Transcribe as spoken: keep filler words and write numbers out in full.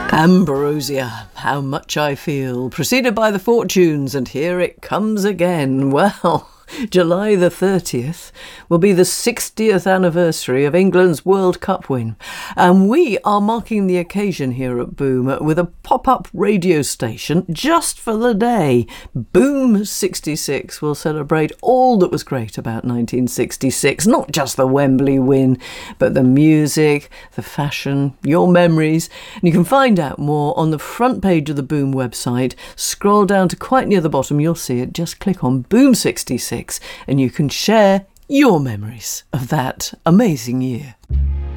Ambrosia, How Much I Feel, preceded by the Fortunes, and here it comes again. Well, July the thirtieth will be the sixtieth anniversary of England's World Cup win, and we are marking the occasion here at Boom with a pop-up radio station just for the day. Boom sixty-six will celebrate all that was great about nineteen sixty-six, not just the Wembley win, but the music, the fashion, your memories. And you can find out more on the front page of the Boom website. Scroll down to quite near the bottom, you'll see it. Just click on Boom sixty-six and you can share your memories of that amazing year.